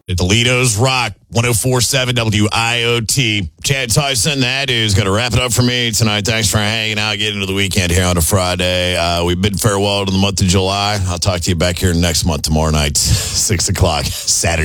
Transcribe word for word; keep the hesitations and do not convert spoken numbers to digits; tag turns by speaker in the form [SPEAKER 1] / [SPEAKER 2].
[SPEAKER 1] Toledo's Rock, one oh four point seven W I O T. Chad Tyson, that is going to wrap it up for me tonight. Thanks for hanging out, getting into the weekend here on a Friday. Uh, we bid farewell to the month of July. I'll talk to you back here next month tomorrow night, six o'clock, Saturday.